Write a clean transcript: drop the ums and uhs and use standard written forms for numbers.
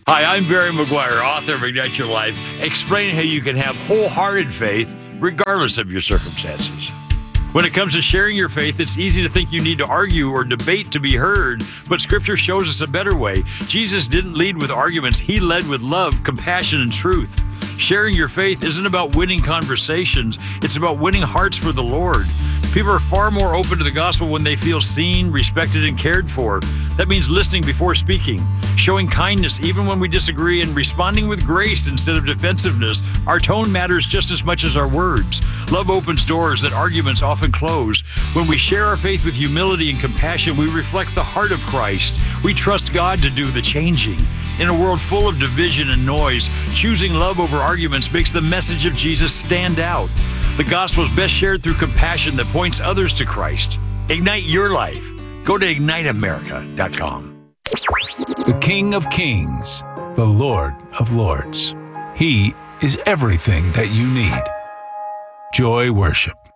Hi, I'm Barry McGuire, author of Ignite Your Life, explaining how you can have wholehearted faith regardless of your circumstances. When it comes to sharing your faith, it's easy to think you need to argue or debate to be heard, but Scripture shows us a better way. Jesus didn't lead with arguments. He led with love, compassion, and truth. Sharing your faith isn't about winning conversations. It's about winning hearts for the Lord. People are far more open to the gospel when they feel seen, respected, and cared for. That means listening before speaking, showing kindness even when we disagree, and responding with grace instead of defensiveness. Our tone matters just as much as our words. Love opens doors that arguments often close. When we share our faith with humility and compassion, we reflect the heart of Christ. We trust God to do the changing. In a world full of division and noise, choosing love over arguments makes the message of Jesus stand out. The gospel is best shared through compassion that points others to Christ. Ignite your life. Go to igniteamerica.com. The King of Kings, the Lord of Lords. He is everything that you need. Joy Worship.